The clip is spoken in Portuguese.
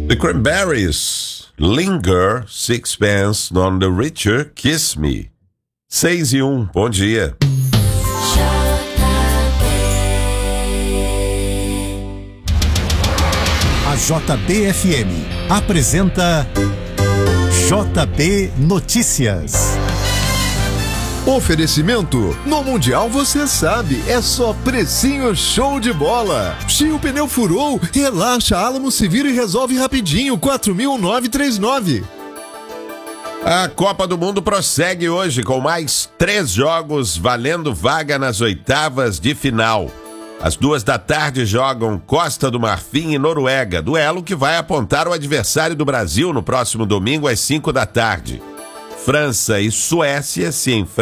The Cranberries, Linger, Sixpence, None the Richer, Kiss Me. 6:01, bom dia. A JBFM apresenta JB Notícias. Oferecimento, no Mundial você sabe, é só precinho show de bola. Se o pneu furou, relaxa, Alamo se vira e resolve rapidinho, 4.939. A Copa do Mundo prossegue hoje com mais 3 jogos valendo vaga nas oitavas de final. Às 14h jogam Costa do Marfim e Noruega, duelo que vai apontar o adversário do Brasil no próximo domingo às 17h. França e Suécia se enfrentam